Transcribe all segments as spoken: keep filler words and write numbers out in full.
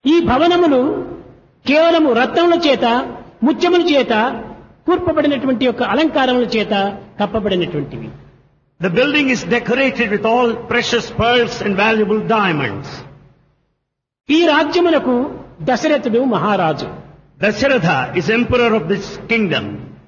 ఈ భవనములు కేవలము రత్నముల చేత ముత్యముల చేత కూర్పబడినటువంటి యొక్క అలంకారముల చేత కప్పబడినటువంటివి. The building is decorated with all precious pearls and valuable diamonds. ఈ రాజ్యమునకు దశరథుడు మహారాజు. Dasharatha is emperor of this kingdom.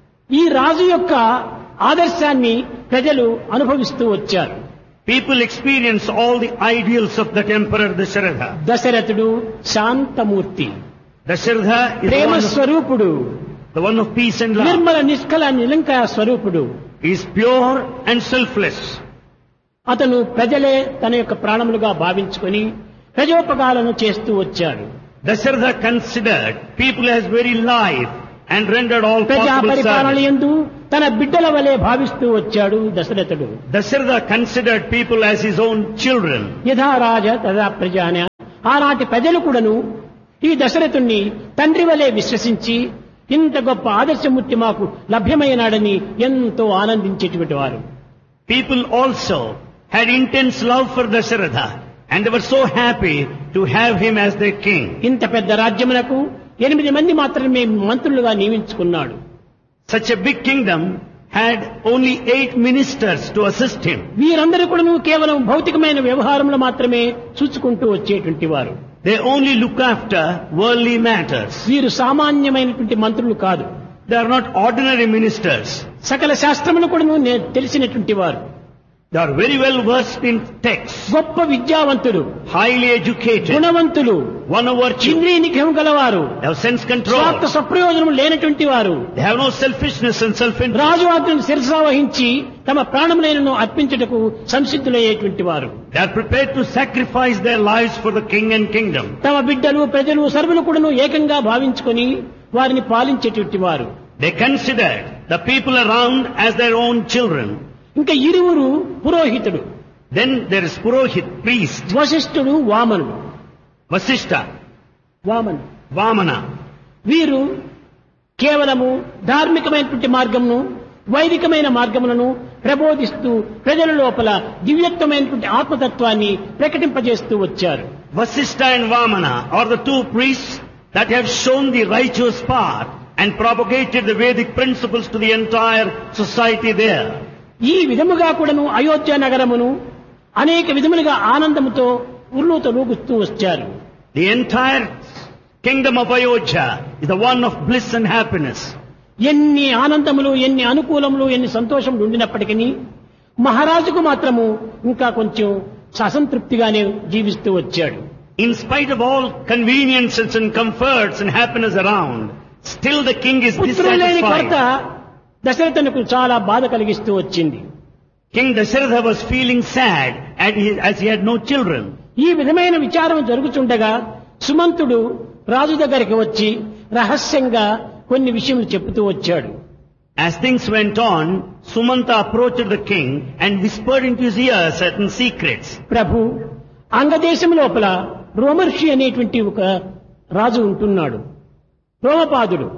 ఈ రాజు యొక్క ఆదర్శాన్ని ప్రజలు అనుభవిస్తూ వచ్చారు. People experience all the ideals of that emperor Dasharatha. దశరథుడు శాంతమూర్తి, Dasharatha is the Prema one, of, స్వరూపుడు, the one of peace and love. Nirmala నిష్కల నిలంకార స్వరూపుడు. He is pure and selfless. అతను ప్రజలే తన యొక్క ప్రాణములుగా భావించుకొని ప్రజోపకారాలను చేస్తూ వచ్చాడు. Dasharatha considered people as very life and rendered all ప్రజా possible పరిపాలన service. యందు తన బిడ్డల వలె భావిస్తూ వచ్చాడు దశరథుడు. Dasharatha considered people as his own children. యథా రాజ తదా ప్రజ అనే ఆనాటి ప్రజలు కూడాను ఈ దశరథుణ్ణి తండ్రి వలె విశ్వసించి ఇంత గొప్ప ఆదర్శమూర్తి మాకు లభ్యమైనాడని ఎంతో ఆనందించేటువంటి వారు. People also had intense love for Dasharatha and they were so happy to have him as their king. ఇంత పెద్ద రాజ్యమునకు ఎనిమిది మంది మాత్రమే మంత్రులుగా నియమించుకున్నాడు. Such a big kingdom had only eight ministers to assist him. వీరందరూ కూడాను కేవలం భౌతికమైన వ్యవహారంలో మాత్రమే చూసుకుంటూ వచ్చేటువంటి వారు. They only look after worldly matters. వీరు సామాన్యమైనటువంటి మంత్రులు కాదు. They are not ordinary ministers. సకల శాస్త్రములు కూడాను నే- తెలిసినటువంటి వారు. They are very well versed in texts, గొప్ప విద్యావంతులు, highly educated, గుణవంతులు, one of virtue. ఇంద్రియ నిగ్రహం గలవారు, They have sense స్వార్థ control. సప్రయోజనం లేనటువంటి వారు. They have no selfishness and self-interest. రాజు ఆజ్ఞను శిరసా వహించి తమ ప్రాణములైనను అర్పించుటకు సంసిద్ధులయ్యేటువంటి వారు. They are prepared to sacrifice their lives for the king and kingdom. తమ బిడ్డలు ప్రజలు సర్వులు కూడాను ఏకంగా భావించుకొని వారిని పాలించేటువంటి వారు. They considered the people around as their own children. ఇంకా ఇరువురు పురోహితుడు, Then there is Purohit, priest, వశిష్ఠుడు, వామనుడు. Vasishtha, వామను Vamana. వీరు కేవలము ధార్మికమైనటువంటి మార్గమును వైదికమైన మార్గములను ప్రబోధిస్తూ ప్రజల లోపల దివ్యత్వమైనటువంటి ఆత్మతత్వాన్ని ప్రకటింపజేస్తూ వచ్చారు. Vasishtha and Vamana are the two priests that have shown the righteous path and propagated the Vedic principles to the entire society there. ఈ విధముగా కూడాను అయోధ్య నగరమును అనేక విధములుగా ఆనందముతో ఉర్లూతలూగుతూ వచ్చారు. The entire kingdom of Ayodhya is the one of bliss and happiness. ఎన్ని ఆనందములు, ఎన్ని అనుకూలములు, ఎన్ని సంతోషములు ఉండినప్పటికీ మహారాజుకు మాత్రము ఇంకా కొంచెం అసంతృప్తిగానే జీవిస్తూ వచ్చాడు. In spite of all conveniences and comforts and happiness around, still the king is పుత్రులు లేని కొరత dissatisfied. దశరథునకు చాలా బాధ కలిగిస్తూ వచ్చింది. King Dasharatha was feeling sad and he, as he had no children. ఈ విధమైన విచారం జరుగుతుండగా సుమంతుడు రాజు దగ్గరికి వచ్చి రహస్యంగా కొన్ని విషయములు చెబుతూ వచ్చాడు. As things went on, Sumanta approached the king and whispered into his ear certain secrets. ప్రభు, అంగదేశం లోపల రోమర్షి అనేటువంటి ఒక రాజు ఉంటున్నాడు. రోమపాదుడు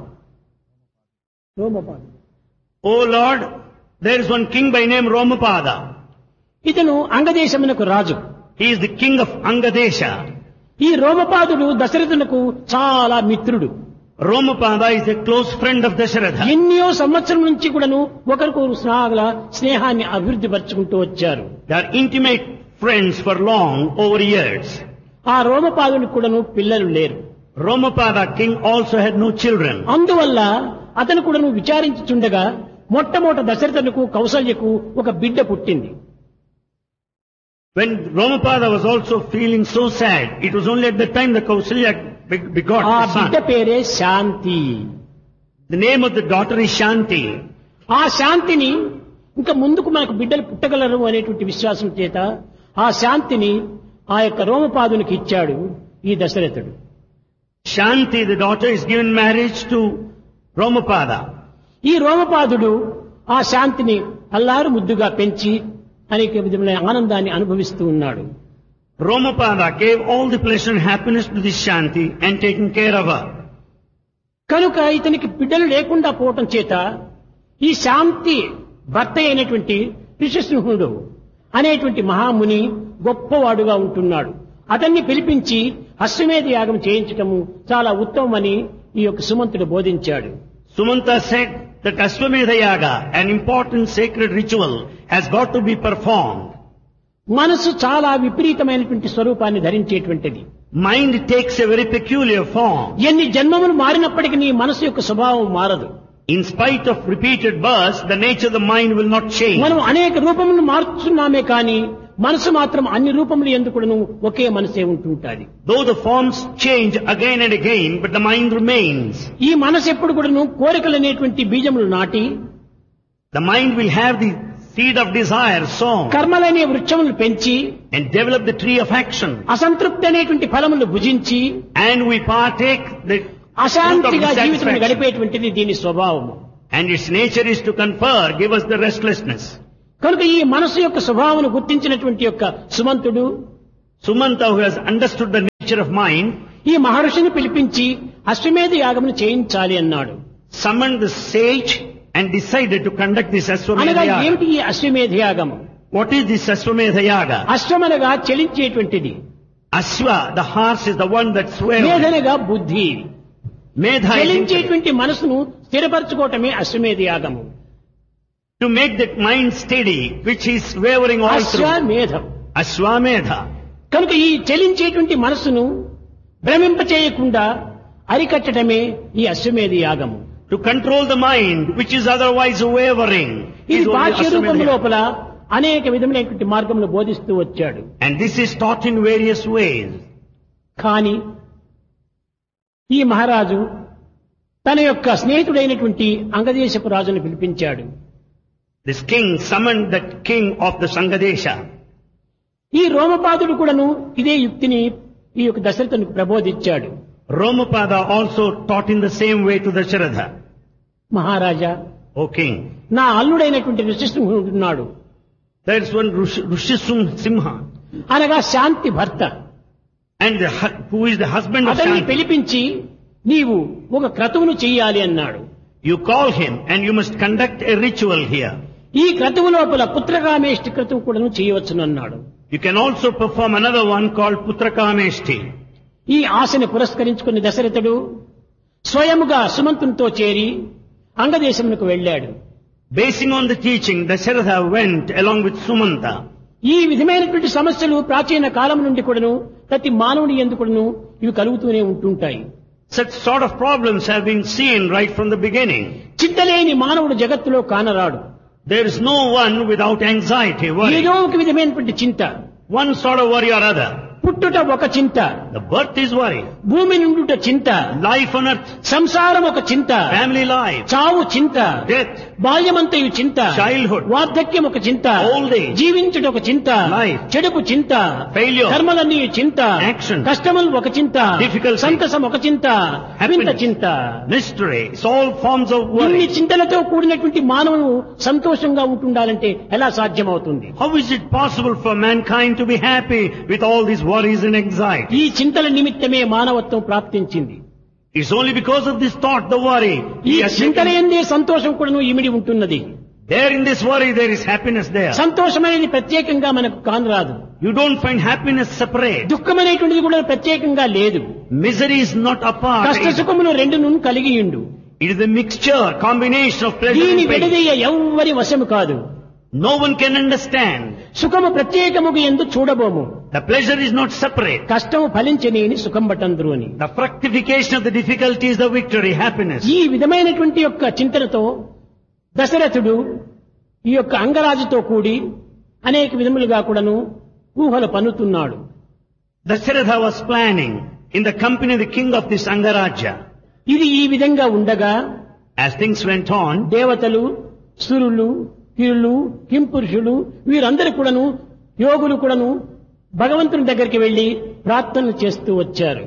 రోమపాదుడు Oh Lord, there is one king by name Romapada. ఇతను అంగదేశమునకు రాజు. He is the king of Angadesha. ఈ రోమపాదుడు దశరథునకు చాలా మిత్రుడు. Romapada is a close friend of Dasharatha. ఎన్నో సంవత్సరం నుంచి కూడాను ఒకరికొకరు స్నేహాల స్నేహాన్ని అభివృద్ధి పరుచుకుంటూ వచ్చారు. They are intimate friends for long over years. ఆ రోమపాదునికి కూడాను పిల్లలు లేరు. Romapada king also had no children. అందువల్ల అతను కూడాను విచారించుచుండగా మొట్టమొదట దశరథునకు కౌసల్యకు ఒక బిడ్డ పుట్టింది. When Romapada was also feeling so sad, it was only at the time that Kausalya be- begot ఆ the బిడ్డ son. పేరే శాంతి. The name of the daughter is Shanti. ఆ శాంతిని ఇంకా ముందుకు మనకు బిడ్డలు పుట్టగలరు అనేటువంటి విశ్వాసం చేత ఆ శాంతిని ఆ యొక్క రోమపాదునికి ఇచ్చాడు ఈ దశరథుడు. Shanti, the daughter, is given marriage to Romapada. ఈ రోమపాదుడు ఆ శాంతిని అల్లారు ముద్దుగా పెంచి అనేక విధమైన ఆనందాన్ని అనుభవిస్తూ ఉన్నాడు. Romapada gave all the pleasure and happiness to this Shanti and taken care of her. కనుక ఇతనికి బిడ్డలు లేకుండా పోవటం చేత ఈ శాంతి భర్త అయినటువంటి ఋషిసింహుడు అనేటువంటి మహాముని గొప్పవాడుగా ఉంటున్నాడు. అతన్ని పిలిపించి అశ్వమేధ యాగం చేయించటము చాలా ఉత్తమమని ఈ యొక్క సుమంతుడు బోధించాడు. Sumanta said that Ashwamedha Yaga, an important sacred ritual, has got to be performed. మనసు చాలా విపరీతమైనటువంటి స్వరూపాన్ని ధరించేటువంటిది. Mind takes a very peculiar form. ఎన్ని జన్మములు మారినప్పటికీ నీ మనసు యొక్క స్వభావం మారదు. In spite of repeated births, the nature of the mind will not change. మనం అనేక రూపములను మార్చుతున్నామే కానీ మనసు మాత్రం అన్ని రూపములు ఎందుకును ఒకే మనసే ఉంటుంటాది. Though the forms change again and again, but the mind remains. ఈ మనసు ఎప్పుడు కూడాను కోరికలు అనేటువంటి బీజములు నాటి The mind will have the seed of desire sown కర్మలనే వృక్షములు పెంచి and develop the tree of action. అసంతృప్తి అనేటువంటి ఫలములు భుజించి And we partake the fruit of అశాంతిగా జీవితం dissatisfaction. గడిపేటువంటిది దీని స్వభావము. And its nature is to confer, give us the restlessness. కనుక ఈ మనసు యొక్క స్వభావమును గుర్తించినటువంటి యొక్క సుమంతుడు Sumanta, who has understood the nature of mind, ఈ మహర్షిని పిలిపించి అశ్వమేధ యాగమును చేయించాలి అన్నాడు. summoned the sage and decided to conduct this Ashwamedha అనగా Yaga. ఏమిటి ఈ అశ్వమేధ యాగము? What is this Ashwamedha Yaga? అశ్వమనగా చలించేటువంటిది, Ashwa, the horse, is the one that swears. మేధనగా బుద్ధి. Medha is intellect. చలించేటువంటి మనసును స్థిరపరచుకోవటమే అశ్వమేధ యాగము. To make that mind steady, which is wavering all through. అశ్వమేధం. Ashwamedha. కనుక ఈ చలించేటువంటి మనసును భ్రమింపచేయకుండా అరికట్టడమే ఈ అశ్వమేధ యాగము. To control the mind, which is otherwise wavering, ఇది is only బాహ్య రూపం Ashwamedha Yaga. లోపల అనేక విధములైనటువంటి మార్గములు బోధిస్తూ వచ్చాడు. And this is taught in various ways. కానీ ఈ మహారాజు తన యొక్క స్నేహితుడైనటువంటి అంగదేశపు రాజును పిలిపించాడు. This king summoned that king of the Sangadesha. ఈ రోమపాదుడు కూడాను ఇదే యుక్తిని ఈ యొక్క దశరథునికి ప్రబోధించాడు. Romapada also taught in the same way to Dasharatha. Maharaja, O king, నా అల్లుడైనటువంటి ఋషిసింహుడు ఉన్నాడు, there is one Rush- Rishisum Simha, అనగా శాంతి భర్త. and the, hu- who is the husband of అతన్ని Shanti. పిలిపించి నీవు ఒక క్రతువును చెయ్యాలి అన్నాడు. You call him and you must conduct a ritual here. ఈ క్రతువు లోపల పుత్రకామేష్టి క్రతువు కూడాను చేయవచ్చునన్నాడు. You can also perform another one called Putrakameshti. ఈ ఆశని పురస్కరించుకుని దశరథుడు స్వయముగా సుమంతునితో చేరి అంగదేశమునకు వెళ్ళాడు. Basing on the teaching, Dasharatha went along with Sumanta. ఈ విధమైనటువంటి సమస్యలు ప్రాచీన కాలం నుండి కూడాను ప్రతి మానవుని యందు కూడాను ఇవి కలుగుతూనే ఉంటుంటాయి. Such sort of problems have been seen right from the beginning. చింతలేని మానవుడు జగత్తులో కానరాడు. There is no one without anxiety, worry. ఏదో ఒక విధమైనటువంటి చింత. One sort of worry or other. పుట్టుట ఒక చింత, The birth is worry. భూమి నుండుట చింత, Life on earth, సంసారం ఒక చింత, family life, చావు చింత, death, బాల్యమంతయు చింత, Childhood, వార్ధక్యం ఒక చింత, old age, జీవించుట ఒక చింత, life, చెడుపు చింత, failure, కర్మలన్నీ చింత, action, కష్టములు ఒక చింత, difficulty, సంతసం ఒక చింత, వింత happiness, చింత. mystery. It's all forms of ఇన్ని worry. చింతలతో కూడినటువంటి మానవుడు సంతోషంగా ఉంటుండాలంటే ఎలా సాధ్యమవుతుంది? How is it possible for mankind to be happy with all these worries and anxiety? ఈ చింతల నిమిత్తమే మానవత్వం ప్రాప్తించింది. It's only because of this thought, the worry. ఈ He has చింతల taken- ఎందే సంతోషం కూడాను ఇమిడి ఉంటున్నది. There in this worry there is happiness there. సంతోషం అనేది ప్రత్యేకంగా మనకు కానరాదు. You don't find happiness separate. దుఃఖం అనేటువంటిది కూడా ప్రత్యేకంగా లేదు. Misery is not apart. కష్ట సుఖములు రెండును కలిగి ఉండు. It is a mixture, combination of pleasure దీని and pain. విడదీయ ఎవ్వరి వశము కాదు. No one can understand. సుఖము ప్రత్యేకముగా ఎందు చూడబోము. The pleasure is not separate. కష్టము ఫలించనేని సుఖం బటందురు అని. The fructification of the difficulty is the victory, happiness. ఈ విధమైనటువంటి యొక్క చింతనతో దశరథుడు ఈ యొక్క అంగరాజుతో కూడి అనేక విధములుగా కూడాను ఊహలు పన్నుతున్నాడు. Dasharatha was planning in the company of the king of this Angaraja. ఇది ఈ విధంగా ఉండగా As things went on, దేవతలు, సురులు, కిరులు, కింపురుషులు వీరందరూ కూడాను యోగులు కూడాను భగవంతుని దగ్గరికి వెళ్లి ప్రార్థనలు చేస్తూ వచ్చారు.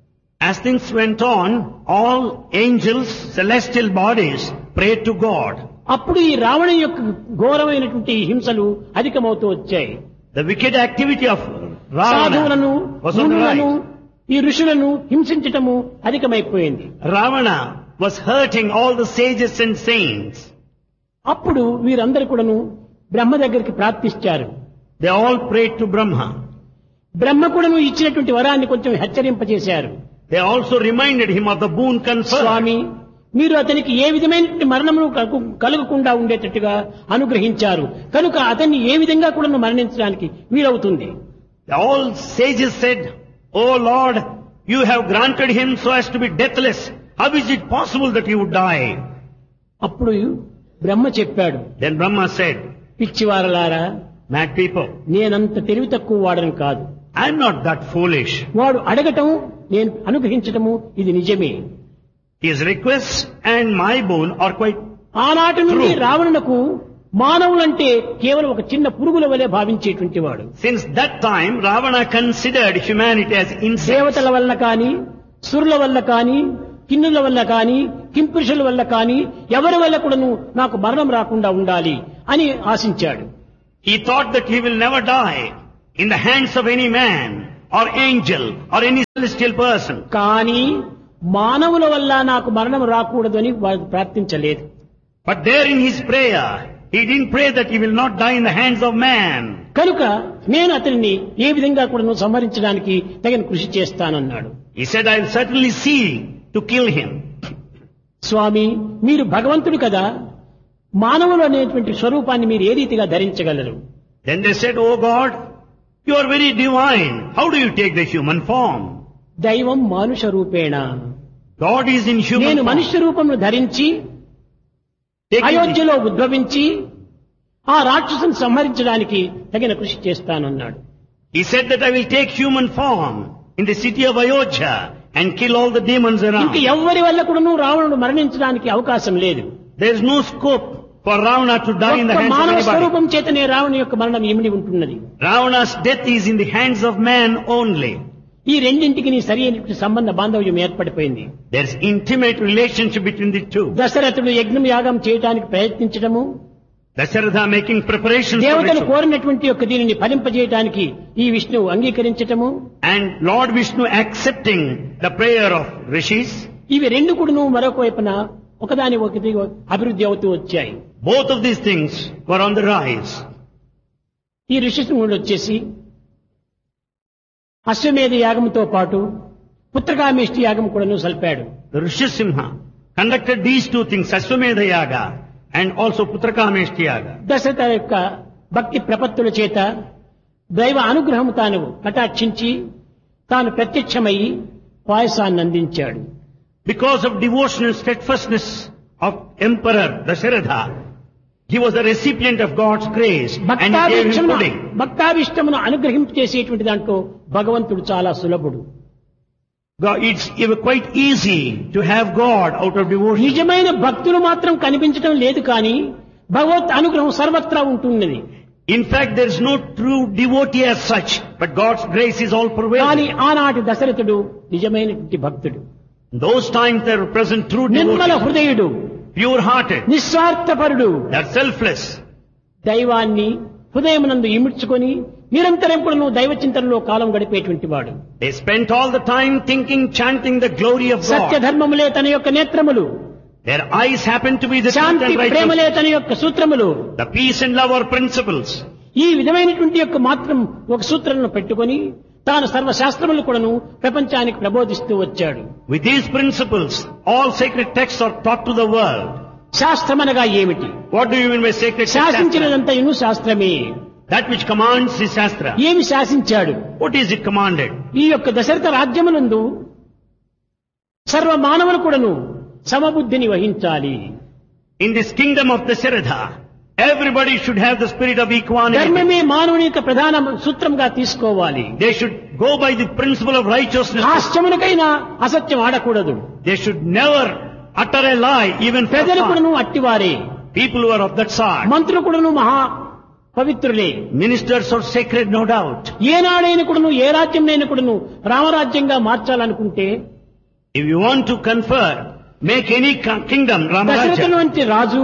as things went on, all angels, celestial bodies prayed to God. అప్పుడు ఈ రావణ యొక్క ఘోరమైనటువంటి హింసలు అధికమవుతూ వచ్చాయి. The wicked activity of సాధువులను, Ravana was on the మునులను, rise. ఈ ఋషులను హింసించటము అధికమైపోయింది. Ravana was hurting all the sages and saints. అప్పుడు వీరందరూ కూడాను బ్రహ్మ దగ్గరికి ప్రార్థించారు. They all prayed to Brahma. బ్రహ్మ కూడాను ఇచ్చినటువంటి వరాన్ని కొంచెం హెచ్చరింపజేశారు. They also reminded him of the boon conferred. స్వామి, మీరు అతనికి ఏ విధమైన మరణమును కలగకుండా ఉండేటట్టుగా అనుగ్రహించారు కనుక అతన్ని ఏ విధంగా కూడా మరణించడానికి వీలవుతుంది. All sages said, "Oh Lord, you have granted him so as to be deathless. How is it possible that he would die?" అప్పుడు బ్రహ్మ చెప్పాడు, Then Brahma said, పిచ్చివారలారా, "Mad people, నేనంత తెలివి తక్కువ వాడని కాదు. I am not that foolish. వాడు అడగటం నేను అనుగ్రహించటము ఇది నిజమే. His requests and my boon are quite ఆనాటి నుండి True. రావణునకు మానవులంటే కేవలం ఒక చిన్న పురుగుల వలె భావించేటువంటి వాడు. Since that time, Ravana considered humanity as insects. దేవతల వల్ల కానీ, సురుల వల్ల కానీ, కిన్నుల వల్ల కానీ, కింపురుషుల వల్ల కానీ, ఎవరి వల్ల కూడాను నాకు మరణం రాకుండా ఉండాలి అని ఆశించాడు. He thought that he will never die in the hands of any man or angel or any celestial person. కానీ మానవుల వల్ల నాకు మరణం రాకూడదు అని వాడు ప్రార్థించలేదు. But there in his prayer, he didn't pray that he will not die in the hands of man. కనుక నేను అతనిని ఏ విధంగా కూడా సంహరించడానికి తగిన కృషి చేస్తానన్నాడు. He said, "I will certainly see to kill him." స్వామి, మీరు భగవంతుడు కదా, మానవులు అనేటువంటి స్వరూపాన్ని మీరు ఏ రీతిగా ధరించగలరు? Then they said, "Oh God, you are very divine. How do you take the human form?" దైవం మానుష రూపేణ. God is in human నేను form. మనుష్య రూపమును ధరించి Taking the- అయోధ్యలో ఉద్భవించి ఆ రాక్షసుని సంహరించడానికి తగిన కృషి చేస్తానన్నాడు. He said that I will take human form in the city of Ayodhya and kill all the demons ఇంక around. ఎవ్వరి వల్ల కూడాను రావణుడు మరణించడానికి అవకాశం లేదు. There is no scope for Ravana to die in the ఒక్క hands of మానవ anybody. స్వరూపం చేతనే రావణు యొక్క మరణం ఇమిడి ఉంటున్నది. Ravana's death is in the hands of man only. ఈ రెండింటికి నీ సరి అయిన సంబంధ బాంధవ్యం ఏర్పడిపోయింది. There is intimate relationship between the two. దశరథుడు యజ్ఞం యాగం చేయడానికి ప్రయత్నించడము, Dasharatha making preparations for దేవతలు ritual. కోరినటువంటి యొక్క దీనిని ఫలింపజేయడానికి ఈ విష్ణువు అంగీకరించటము, And Lord Vishnu accepting the prayer of rishis. ఇవి రెండు కూడాను మరొక వైపున ఒకదాని ఒకటి అభివృద్ధి అవుతూ వచ్చాయి. Both of these things were on the rise. ఈ ఋషిశృంగుడు వచ్చేసి అశ్వమేధ యాగంతో పాటు పుత్రకామేష్టి యాగం కూడాను సల్పాడు. The Rishisimha conducted these two things, Ashwamedha Yaga and also Putrakameshti Yaga. Dasharatha యొక్క భక్తి ప్రపత్తుల చేత దైవ అనుగ్రహం తాను కటాక్షించి తాను ప్రత్యక్షమయ్యి పాయసాన్ని అందించాడు. Because of devotional steadfastness of Emperor Dasharatha, he was the recipient of God's grace and he gave him భక్తాభిష్టమును pudding. భక్తాభిష్టమును అనుగ్రహింపచేసేటువంటి దాంట్లో భగవంతుడు చాలా సులభుడు. God, it's it was quite easy to have God out of devotion. నిజమైన భక్తులు మాత్రం కనిపించడం లేదు కానీ భగవత్ అనుగ్రహం సర్వత్రా ఉంటున్నది. In fact, there is no true devotee as such, but God's grace is all కానీ pervasive. ఆనాటి దశరథుడు నిజమైనటువంటి భక్తుడు, In those times there were present true Nirmala devotees, హృదయుడు, pure-hearted, నిస్వార్థపరుడు, they are selfless. దైవాన్ని హృదయమునందు ఇముడ్చుకొని నిరంతరం కూడా నువ్వు దైవ చింతనలో కాలం గడిపేటువంటి వాడు. They spent all the time thinking, chanting the glory of Satya God. ధర్మములే తన యొక్క నేత్రములు, Their eyes happen to be the truth Shanti and righteousness. ప్రేమలే తన యొక్క సూత్రములు. The peace and love are principles. ఈ విధమైనటువంటి యొక్క మాత్రం ఒక సూత్రాలను పెట్టుకొని తాను సర్వశాస్త్రములు కూడాను ప్రపంచానికి ప్రబోధిస్తూ వచ్చాడు. With these principles, all sacred texts are taught to the world. శాస్త్రమనగా ఏమిటి? What do you mean by sacred text? Shastra? శాసించినదంతయును శాస్త్రమే. That which commands is Shastra. ఏమి శాసించాడు? What is it commanded? ఈ యొక్క దశరథ రాజ్యమునందు సర్వ మానవులు కూడాను సమబుద్ధిని వహించాలి. In this kingdom of Dasharatha, everybody should have the spirit of equanimity. ధర్మమే మానవుని యొక్క ప్రధాన సూత్రంగా తీసుకోవాలి. They should go by the principle of righteousness. హాస్యమునకైనా అసత్యం ఆడకూడదు. They should never utter a lie, even for ప్రజలు fun. కూడాను అట్టివారే. People who are of that sort. మంత్రులు కూడాను మహా పవిత్రులే. Ministers are sacred, no doubt. ఏనాడైన కూడాను ఏ రాజ్యంనైనా కూడాను రామరాజ్యంగా మార్చాలనుకుంటే If you want to confer, make any co- kingdom దశరథుల Ramaraja, వంటి రాజు,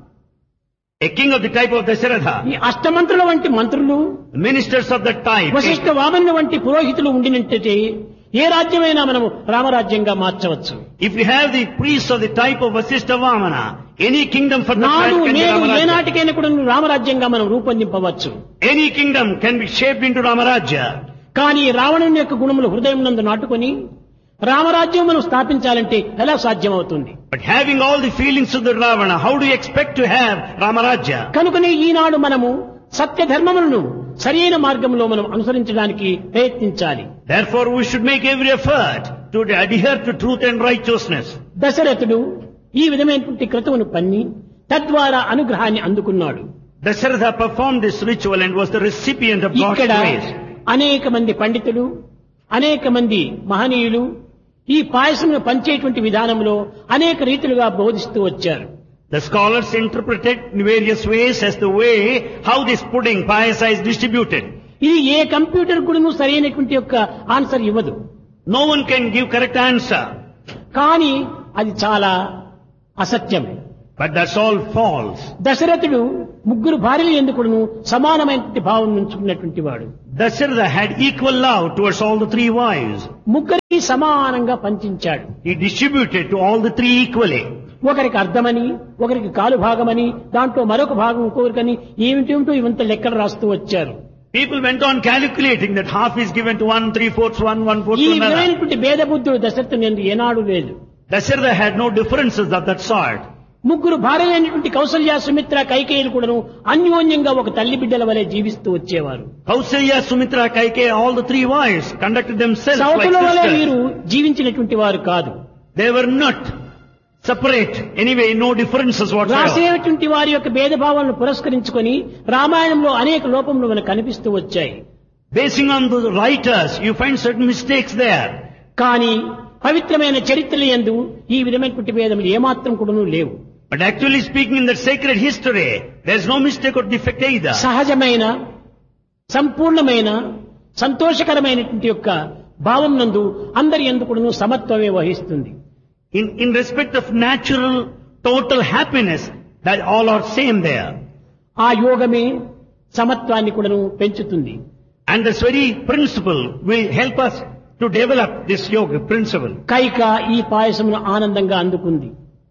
a king of the type of Dasharatha, ఈ అష్టమంత్రుల వంటి మంత్రులు, ministers of that type. Vashishtha వామనుల వంటి పురోహితులు ఉండినట్టే ఏ రాజ్యమైనా మనము రామరాజ్యంగా మార్చవచ్చు. If you have the priests of the type of Vasishtha Vamana, any kingdom for that నాడు type can be నేడు Ramaraja. ఏనాటికైనా కూడా రామరాజ్యంగా మనం రూపొందింపవచ్చు. Any kingdom can be shaped into Ramaraja. కానీ రావణుని యొక్క గుణములు హృదయం నందు నాటుకొని రామరాజ్యమును స్థాపించాలంటే ఎలా సాధ్యమవుతుంది? But having all the feelings of the Ravana, how do you expect to have Ramarajya? కనుకనే ఈనాడు మనము సత్య ధర్మములను సరైన మార్గంలో మనం అనుసరించడానికి ప్రయత్నించాలి. Therefore we should make every effort to adhere to truth and righteousness. దశరథుడు ఈ విధమైనటువంటి క్రతువును పన్ని తద్వారా అనుగ్రహాన్ని అందుకున్నాడు. Dasharatha performed this ritual and was the recipient of God's ఇక్కడ grace. అనేక మంది పండితులు, అనేక మంది మహనీయులు ఈ పాయసమును పంచేటువంటి విధానంలో అనేక రీతులుగా బోధిస్తూ వచ్చారు. The scholars interpreted in various ways as the way how this pudding payasa is distributed. ఇది ఏ కంప్యూటర్ కూడాను సరైనటువంటి యొక్క ఆన్సర్ ఇవ్వదు. No one can give correct answer. కానీ అది చాలా అసత్యం. But that's all false. దశరథుడు ముగ్గురు భార్యలు ఎందుకును సమానమైనటువంటి భావం ఉంచుకున్నటువంటి వాడు. Dasharatha had equal love towards all the three wives. ముగ్గురికి సమానంగా పంచించాడు. He distributed to all the three equally. ఒకరికి అర్ధమని, ఒకరికి కాలు భాగమని, దాంట్లో మరొక భాగం ఇంకొకరికని ఏమిటేమిటో ఇవంత లెక్కలు రాస్తూ వచ్చారు. People went on calculating that half is given to one, three fourths one, one fourth ఈ to another. విధమైనటువంటి భేద బుద్ధుడు దశరథుని యందు ఏనాడు లేదు. Dasharatha had no differences of that sort. ముగ్గురు భార్యలైనటువంటి కౌసల్య, సుమిత్ర, కైకేయులు కూడాను అన్యోన్యంగా ఒక తల్లి బిడ్డల వలె జీవిస్తూ వచ్చేవారు. Kausalya, Sumitra, Kaikeya, all the three wives conducted themselves like సౌతుల వలె sisters. వీరు జీవించినటువంటి వారు కాదు. They were not separate anyway, no differences whatsoever. రాసేటువంటి వారి యొక్క భేదభావాలను పురస్కరించుకొని రామాయణంలో అనేక లోపములు మనకు కనిపిస్తూ వచ్చాయి. Basing on the writers, you find certain mistakes there. కానీ పవిత్రమైన చరిత్రల యందు ఈ విధమైనటువంటి భేదములు ఏమాత్రం కూడాను లేవు. But actually speaking, in the sacred history, there is no mistake or defect either. సహజమైన, సంపూర్ణమైన, సంతోషకరమైనటువంటి యొక్క భావం నందు అందరి యందు కూడాను సమత్వమే వహిస్తుంది. In, in respect of natural, total happiness, that all are same there. ఆ యోగమే సమత్వాన్ని కూడాను పెంచుతుంది. And this very principle will help us to develop this yoga principle. Kaika ఈ పాయసమును ఆనందంగా అందుకుంది.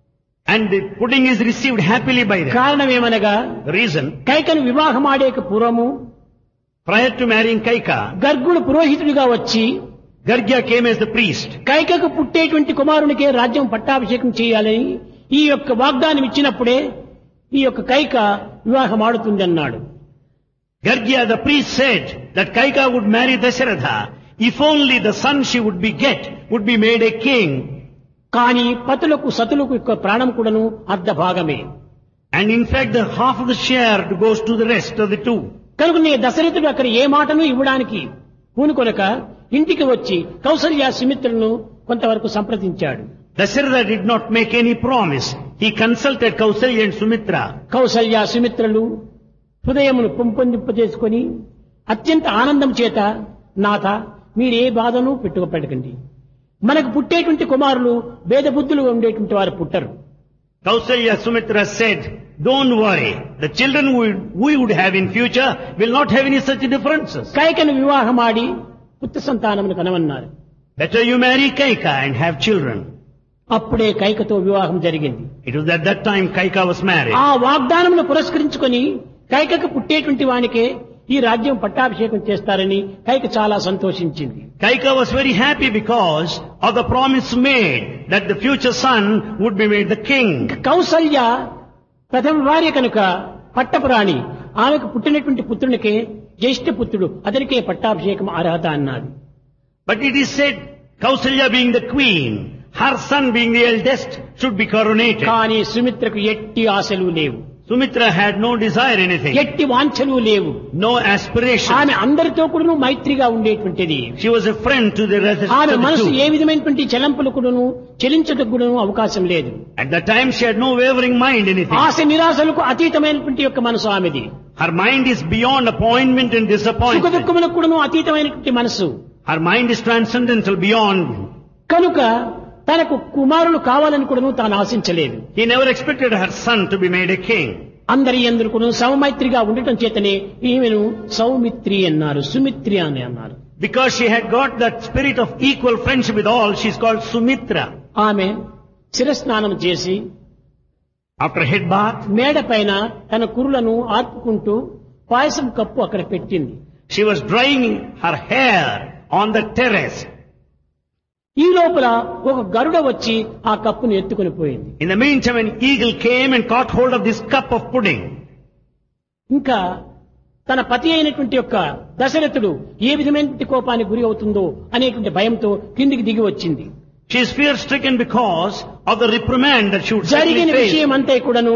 And the pudding is received happily by them. కారణం ఏమనగా The reason, కైకను వివాహమాడేక పూర్వము prior to marrying Kaika, గర్గుడు పురోహితుడిగా వచ్చి Gargya came as the priest. కైకకు పుట్టేటువంటి కుమారునికే రాజ్యం పట్టాభిషేకం చేయాలని ఈ యొక్క వాగ్దానం ఇచ్చినప్పుడే ఈ యొక్క కైక వివాహం ఆడుతుంది అన్నాడు. Gargya, the priest, said that Kaika would marry Dasharatha if only the son she would be get would be made a king. కానీ పతులకు సతులకు యొక్క ప్రాణం కూడాను అర్ధ భాగమే. And in fact, the half of the share goes to the rest of the two. కనుక నీ దశరథుడు అక్కడ ఏ మాటను ఇవ్వడానికి పూనుకొనక ఇంటికి వచ్చి కౌసల్య, సుమిత్రను కొంతవరకు సంప్రదించాడు. Dasharatha did not make any promise. He consulted Kausalya and Sumitra. Kaushalya, సుమిత్రలు హృదయమును పెంపొందింపజేసుకొని అత్యంత ఆనందం చేత, నాథ మీరే బాధను పెట్టుకోపెట్టకండి, మనకు పుట్టేటువంటి కుమారులు భేద బుద్ధులు ఉండేటువంటి వారు పుట్టరు. Kausalya, Sumitra said, don't worry, the children we, we would have in future will not have any such differences. కైకను వివాహమాడి పుత్ర సంతానమును కనవన్నారు. Better you marry Kaika and have children. అప్పుడే కైకతో వివాహం జరిగింది. It was at that time Kaika was married. ఆ వాగ్దానమును పురస్కరించుకొని కైకకు పుట్టేటువంటి వానికే ఈ రాజ్యం పట్టాభిషేకం చేస్తారని కైక చాలా సంతోషించింది. Kaika was very happy because of the promise made that the future son would be made the king. Kaushalya ప్రథమ భార్య కనుక పట్టపురాణి, ఆమెకు పుట్టినటువంటి పుత్రునికే జ్యేష్ఠ పుత్రుడు, అతనికే పట్టాభిషేకం అర్హత అన్నది. But it is said, Kausalya being the queen, her son being the eldest should be coronated. కానీ సుమిత్రకు ఎట్టి ఆశలు లేవు, Sumitra had no desire anything, ఎట్టి వాంఛలు లేవు. no aspiration. ఆమె అందరితో కూడా మైత్రిగా ఉండేటువంటిది. She was a friend to the rest ఆమె of the మనసు ఏ two. విధమైనటువంటి చలంపులకును చెలించటకు కూడాను అవకాశం లేదు. At that time she had no wavering mind anything. ఆశ నిరాశలకు అతీతమైనటువంటి యొక్క మనసు ఆమెది. Her mind is beyond appointment and సుఖ disappointment. దుఃఖములకు కూడాను అతీతమైనటువంటి మనసు. Her mind is transcendental beyond. కనుక తనకు కుమారులు కావాలని కూడాను తాను ఆశించలేదు. He never expected her son to be made a king. అందరి యందు కూడాను సమమైత్రిగా ఉండటం చేతనే ఈమెను సౌమిత్రి అన్నారు, సుమిత్రి అని అన్నారు. Because she had got that spirit of equal friendship with all, she is called Sumitra. ఆమె శిరస్నానం చేసి After head bath, మేడ పైన తన కురులను ఆర్పుకుంటూ పాయసం కప్పు అక్కడ పెట్టింది. She was drying her hair on the terrace. ఈ లోపల ఒక గరుడ వచ్చి ఆ కప్పును ఎత్తుకొని పోయింది. In the meantime, an eagle came and caught hold of this cup of pudding. ఇంకా తన పతి అయినటువంటి యొక్క దశరథుడు ఏ విధమైన కోపానికి గురి అవుతుందో అనేటువంటి భయంతో కిందికి దిగి వచ్చింది. She is fear stricken because of the reprimand that she would certainly జరిగిన face. విషయం అంతా కూడాను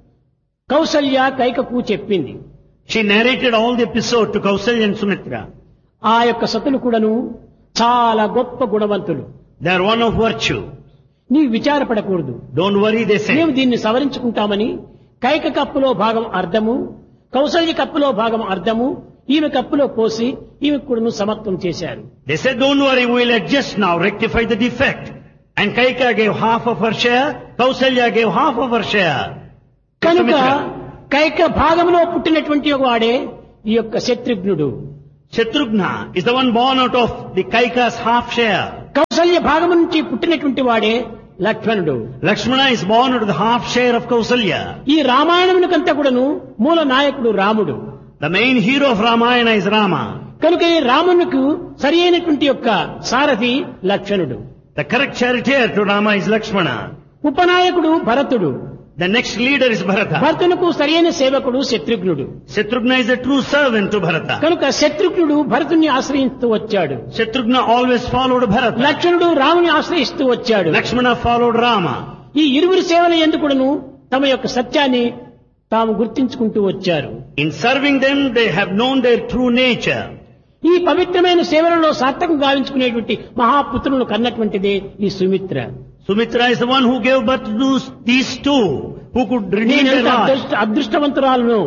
కౌసల్య కైకకు చెప్పింది. She narrated all the episode to Kausalya and Sumitra. ఆ యొక్క సతులు కూడాను చాలా గొప్ప గుణవంతులు. They are one of virtue. నీవు విచారపడకూడదు, Don't worry, they మేము say. దీన్ని సవరించుకుంటామని కైక కప్పులో భాగం అర్ధము, కౌసల్య కప్పులో భాగం అర్ధము ఈమె కప్పులో పోసి ఈమె కూడాను సమత్వం చేశారు. They said, don't worry, we will adjust now, rectify the defect. And Kaika gave half of her share, Kausalya gave half of her share. to కనుక Sumitra. కైక భాగంలో పుట్టినటువంటి ఒక వాడే ఈ యొక్క శత్రుఘ్నుడు. Shatrughna is the one born out of the Kaika's half share. Kaushalya భాగం నుంచి పుట్టినటువంటి వాడే లక్ష్మణుడు. Lakshmana is born out of the half share of Kausalya. ఈ రామాయణమునికంతా కూడాను మూల నాయకుడు రాముడు. The main hero of Ramayana is Rama. కనుక ఈ రామునికి సరి అయినటువంటి యొక్క సారథి లక్ష్మణుడు. The correct charioteer to Rama is Lakshmana. ఉపనాయకుడు భరతుడు. The next leader is Bharata. భరతునకు సరైన సేవకుడు శత్రుఘ్నుడు. Shatrughna is a true servant to Bharata. కనుక శత్రుఘ్నుడు భరతుని ఆశ్రయిస్తూ వచ్చాడు. Shatrughna always followed Bharata. లక్ష్మణుడు రాముని ఆశ్రయిస్తూ వచ్చాడు. Lakshmana followed Rama. ఈ ఇరువురి సేవల ఎందుకును తమ యొక్క సత్యాన్ని తాము గుర్తించుకుంటూ వచ్చారు. In serving them, they have known their true nature. ఈ పవిత్రమైన సేవలలో సార్థకం గావించుకునేటువంటి మహాపుత్రులను కన్నటువంటిదే ఈ Sumitra. Sumitra is the one who gave birth to those- these two, who could redeem their నేనెంత lives. అదృష్ట అదృష్టవంతురాలను.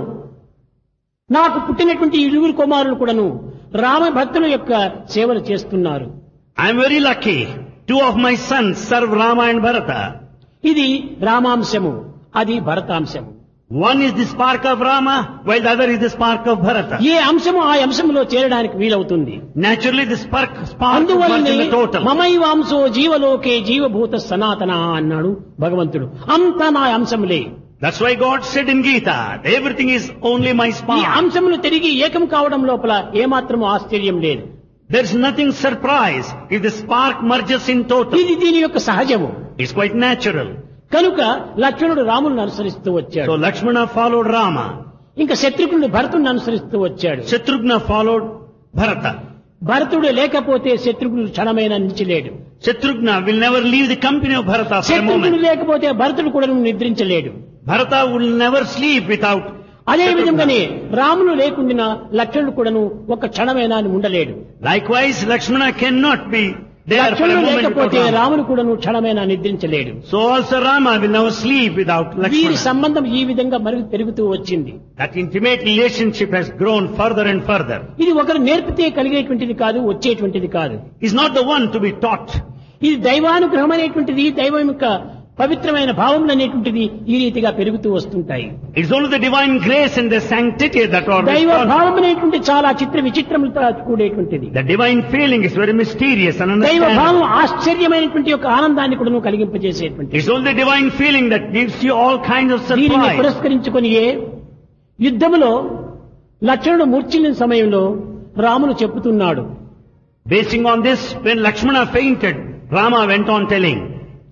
నాకు పుట్టినటువంటి ఇరువురు కుమారులు కూడాను రామ భక్తుల యొక్క సేవలు చేస్తున్నారు. I am very lucky. Two of my sons serve Rama and Bharata. ఇది రామాంశము, అది భరతాంశము. One is the spark of Rama, while the other is the spark of Bharata. ఏ అంశము ఆ అంశంలో చేరడానికి వీలవుతుంది. Naturally, the spark, spark is అందువల్లనే in the total. మమైవాంశో జీవలోకే జీవభూత సనాతన అన్నాడు భగవంతుడు. అంతా నా అంశములే. That's why God said in Gita, everything is only my ఈ spark. అంశములు తిరిగి ఏకం కావడం లోపల ఏమాత్రము ఆశ్చర్యం లేదు. There's nothing surprise if the spark merges in total. ఇది దీని యొక్క సహజము. It's quite natural. కనుక లక్ష్మణుడు రాములను అనుసరిస్తూ వచ్చాడు. So Lakshmana followed Rama. ఇంకా శత్రుఘ్నుడు భరతుని అనుసరిస్తూ వచ్చాడు. Shatrughna followed Bharata. భరతుడు లేకపోతే శత్రుఘ్నుడు క్షణమైన నిలిచలేడు. Shatrughna will never leave the company of Bharata for a Shatrughnudu moment. లేకపోతే భరతుడు కూడా నిద్రించలేడు. Bharata will never sleep without అదే విధంగానే Shatrughna. రాములు లేకుండా లక్ష్మణుడు కూడాను ఒక క్షణమైనా ఉండలేడు. Likewise, Lakshmana cannot be there for a లక్ష్మణుడు moment లేకపోతే without Rama. రాములు కూడాను క్షణమైనా నిద్రించలేడు. So also Rama will never sleep without వీరి Lakshmana. సంబంధం ఈ విధంగా మరుగు పెరుగుతూ వచ్చింది. That intimate relationship has grown further and further. ఇది ఒకరు నేర్పితే కలిగేటువంటిది కాదు, వచ్చేటువంటిది కాదు. He's not the one to be taught. ఇది దైవానుగ్రహం అనేటువంటిది, దైవం యొక్క పవిత్రమైన భావములు అనేటువంటిది ఈ రీతిగా పెరుగుతూ వస్తుంటాయి. It's only the divine grace and the sanctity that are దైవ responsible. భావం అనేటువంటి చాలా చిత్ర విచిత్రములతో కూడేటువంటిది. The divine feeling is very mysterious and దైవ భావం ununderstandable. ఆశ్చర్యమైనటువంటి యొక్క ఆనందాన్ని కూడా కలిగింపజేసేటువంటి. It's only the divine feeling that gives you all kinds of దీనిని surprise. పురస్కరించుకొని యుద్ధములో లక్ష్మణుడు మూర్ఛిల్లిన సమయంలో రాముడు చెప్పుతున్నాడు. Basing on this, when Lakshmana fainted, Rama went on telling,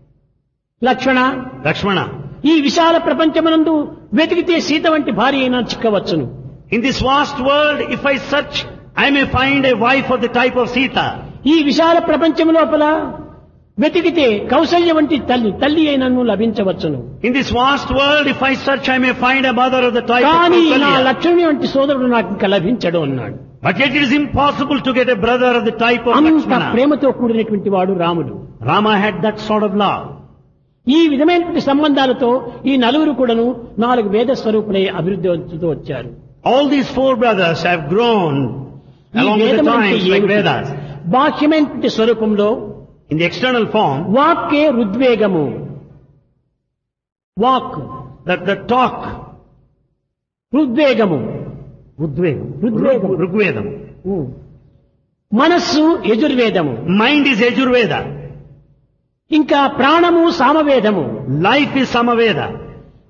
Lakshmana, Lakshmana, ఈ విశాల ప్రపంచమునందు వెతికితే సీత వంటి భార్య అయినా చిక్కవచ్చును. in this vast world, if I search, I may find a wife of the type of Sita. ఈ విశాల ప్రపంచము లోపల వెతికితే కౌసల్య వంటి తల్లి తల్లి అయినను లభించవచ్చును. In this vast world, if I search, I may find a mother of the type of కానీ నా Kausalya. లక్ష్మణుని వంటి సోదరుడు నాకు ఇంకా లభించడు అన్నాడు. But yet it is impossible to get a brother of the type of అంత Lakshmana. ప్రేమతో కూడినటువంటి వాడు రాముడు. Rama had that sort of love. ఈ విధమైనటువంటి సంబంధాలతో ఈ నలుగురు కూడాను నాలుగు వేద స్వరూపులై అభివృద్ధి అవుతూ వచ్చారు. All these four brothers have grown ఈ along with the వేదమంటే times like ఏమిటి? Vedas. బాహ్యమైనటువంటి స్వరూపంలో In the external form, వాక్కే రుద్వేగము, walk that the talk, రుద్వేగము, Rugvedam, Rugvedam. Rugvedam. మనస్సు యజుర్వేదము, Mind is Yajurveda. ఇంకా ప్రాణము సామవేదము, Life is Samaveda.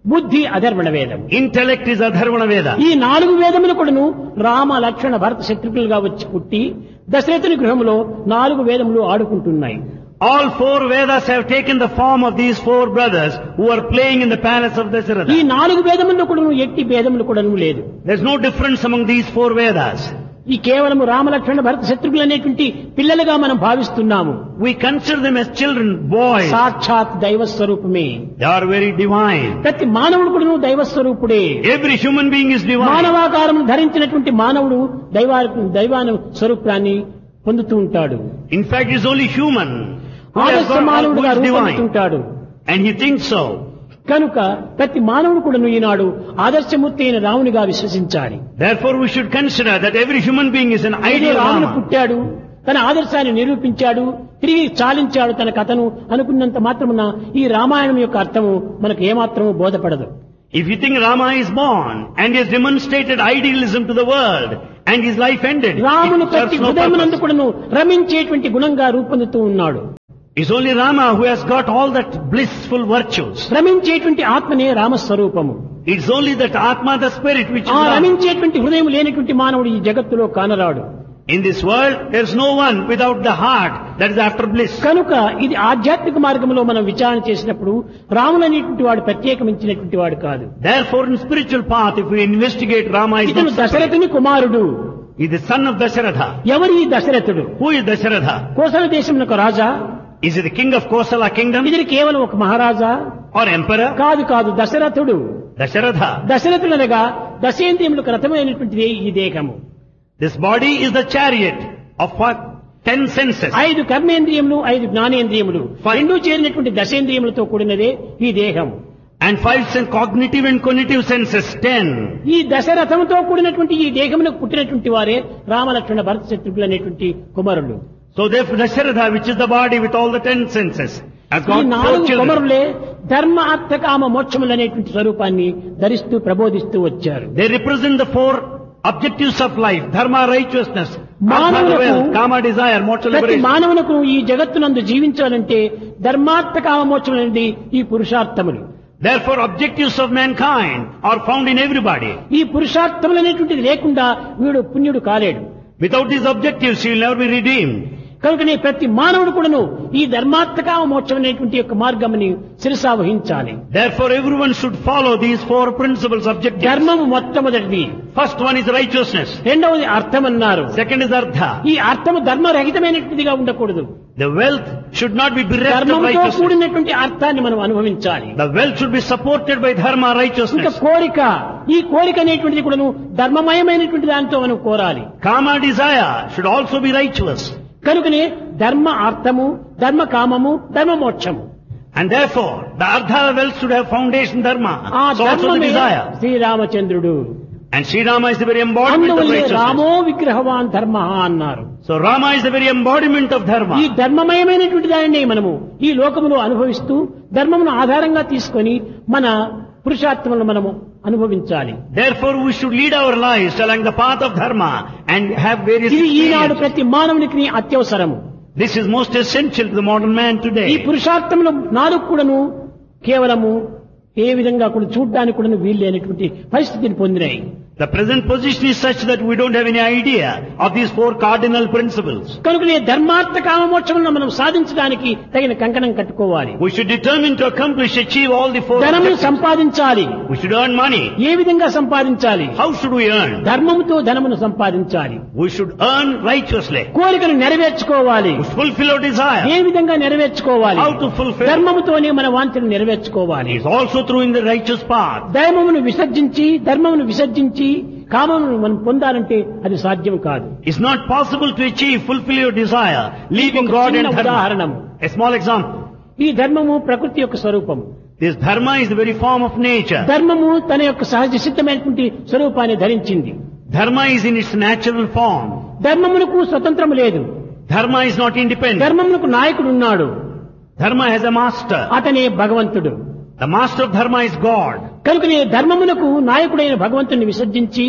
బుద్ధి అధర్వణ వేదం. Intellect is Adharvana Veda. ఈ నాలుగు వేదములు కూడాను రామ లక్ష్మణ భరత శత్రుఘ్నులుగా వచ్చి పుట్టి దశరథుని గృహంలో నాలుగు వేదములు ఆడుకుంటున్నాయి. All four Vedas have taken the form of these four brothers who are playing in the palace of Dasharatha. ఈ నాలుగు వేదముల్లో కూడాను ఎట్టి భేదములు కూడాను లేదు. There's no difference among these four Vedas. ఈ కేవలము రామలక్ష్మణ భరత శత్రుఘ్నులు అనేటువంటి పిల్లలుగా మనం భావిస్తున్నాము. We consider them as children, boys. సాక్షాత్ దైవ స్వరూపమే. They are very divine. ప్రతి మానవుడు కూడాను దైవ స్వరూపుడే. Every human being is divine. మానవాకారం ధరించినటువంటి మానవుడు దైవ దైవాను స్వరూపాన్ని పొందుతూ ఉంటాడు. In fact, he is only human. Who has ఆదర్శ got, who మానవుడుగా is divine. రూపొందుతుంటాడు. And he thinks so. కనుక ప్రతి మానవుడు కూడాను ఈనాడు ఆదర్శమూర్తి అయిన రామునిగా విశ్వసించాలి. Therefore, we should consider that every human being is an అయితే ideal రాముడు Rama. పుట్టాడు, తన ఆదర్శాన్ని నిరూపించాడు, తిరిగి చాలించాడు తన కథను అనుకున్నంత మాత్రమున ఈ రామాయణం యొక్క అర్థము మనకు ఏమాత్రము బోధపడదు. If you think Rama is born and he has demonstrated idealism to the world and his life ended, రామును it ప్రతి serves no హృదయమునందు purpose. కూడాను రమించేటువంటి గుణంగా రూపొందుతూ ఉన్నాడు. It's only Rama who has got all that blissful virtues. రమించేటువంటి ఆత్మనే రామస్వరూపము. It's only that Atma, the spirit, which is ఆ Rama. రమించేటువంటి హృదయం లేనటువంటి మానవుడు ఈ జగత్తులో కానరాడు. In this world, there's no one without the heart that is after bliss. కనుక ఇది ఆధ్యాత్మిక మార్గంలో మనం విచారణ చేసినప్పుడు రాముడు అనేటువంటి వాడు ప్రత్యేకమించినటువంటి వాడు కాదు. Therefore, in spiritual path, if we investigate, Rama is ఇతను not separate. దశరథుని కుమారుడు. He is the son of Dasharatha. ఎవరి ఈ దశరథుడు? Who is Dasharatha? కోసల దేశమునకు రాజా? Is he the king of Kosala kingdom ఇది కేవలం ఒక మహారాజా? or emperor? కాదు కాదు, దశరథుడు. Dasharatha. దశరథుడనగా దశేంద్రియములకు రథమైనటువంటిది ఈ దేహము. This body is the chariot of what? Ten senses. ఐదు కర్మేంద్రియములు, ఐదు జ్ఞానేంద్రియములు, Five. రెండు చేరినటువంటి దశేంద్రియములతో కూడినదే ఈ దేహము. And five sen- cognitive and cognitive senses, ten. ఈ దశరథముతో కూడినటువంటి ఈ దేహమునకు పుట్టినటువంటి వారే రామలక్ష్మణ భరత శత్రుఘ్నులు అనేటువంటి కుమారులు. So therefore Dasharatha, which is the body with all the ten senses, has ఈ got four నాలుగు children. కుమారులే ధర్మ అర్థ కామ మోక్షములు అనేటువంటి స్వరూపాన్ని ధరిస్తూ ప్రబోధిస్తూ వచ్చారు. They represent the four objectives of life: dharma, righteousness, artha, మానవులకు wealth, kama, desire, moksha, ప్రతి liberation. మానవునకు ఈ జగత్తునందు జీవించాలంటే ధర్మార్థ కామ మోక్షములు అనేది ఈ పురుషార్థములు. Therefore, objectives of mankind are found in everybody. ఈ పురుషార్థములు అనేటువంటిది లేకుండా వీడు పుణ్యుడు కాలేడు. Without these objectives, he will never be redeemed. కనుకనే ప్రతి మానవుడు కూడాను ఈ ధర్మార్థకామ మోక్షం అనేటువంటి యొక్క మార్గముని శిరసా వహించాలి. Therefore, everyone should follow these four principles objectives. ధర్మము మొట్టమొదటిది. First one is righteousness. రెండవది అర్థం అన్నారు. Second is artha. ఈ అర్థము ధర్మరహితమైనటువంటిదిగా ఉండకూడదు. The wealth should not be bereft of ధర్మంతో righteousness. కూడినటువంటి అర్థాన్ని మనం అనుభవించాలి. The wealth should be supported by dharma, ఇంకా righteousness. కోరిక, ఈ కోరిక అనేటువంటిది కూడాను ధర్మమయమైనటువంటి దానితో మనం కోరాలి. Kama, desire, should also be righteous. కనుకనే ధర్మ అర్థము, ధర్మ కామము, ధర్మ మోక్షము. And therefore, the artha wealth should have foundation dharma. ఆ So also the ధర్మమే desire. శ్రీరామచంద్రుడు. And Sri Rama is the very embodiment of అందువల్లే righteousness. రామో విగ్రహవాన్ ధర్మ అన్నారు. So Rama is the very embodiment of ఈ dharma. ధర్మమయమైనటువంటి దానిని మనము ఈ లోకములో అనుభవిస్తూ ధర్మమును ఆధారంగా తీసుకొని మన పురుషార్థములను మనము అనుభవించాలి. Therefore, we should lead our lives along the path of dharma and have various ఇది ఈనాడు experiences. ప్రతి మానవునికి అత్యవసరము. This is most essential to the modern man ఈ today. పురుషార్థములు నాలుగు కూడాను కేవలము ఏ విధంగా కూడా చూడ్డానికి కూడా వీలు లేనటువంటి పరిస్థితిని పొందినాయి. The present position is such that we don't have any idea of these four cardinal principles. కనుకనే ధర్మార్థ కామమోక్షములను మనం సాధించడానికి తగిన కంకణం కట్టుకోవాలి. We should determine to accomplish, achieve all the four ధనమును objectives. సంపాదించాలి. We should earn money. ఏ విధంగా సంపాదించాలి? How should we earn? ధర్మముతో ధనమును సంపాదించాలి. We should earn righteously. కోరికను నెరవేర్చుకోవాలి. We should fulfill our desire. ఏ విధంగా నెరవేర్చుకోవాలి? How to fulfill? ధర్మముతోనే మన వాంఛను నెరవేర్చుకోవాలి. It is also through in the righteous path. దైవమును విసర్జించి ధర్మమును విసర్జించి కామమును మనం పొందాలంటే అది సాధ్యం కాదు. It's not possible to achieve, fulfill your desire, leaving God and చిన్న dharma. Udaharanam. A small example. ఈ ధర్మము ప్రకృతి యొక్క స్వరూపం. This dharma is the very form of nature. ధర్మము తన యొక్క సహజ సిద్ధమైనటువంటి స్వరూపాన్ని ధరించింది. Dharma is in its natural form. ధర్మమునకు స్వతంత్రం లేదు. Dharma is not independent. ధర్మమునకు నాయకుడు ఉన్నాడు. Dharma has a master. అతనే భగవంతుడు. The master of dharma is God. కనుకనే ధర్మమునకు నాయకుడైన భగవంతుని విసర్జించి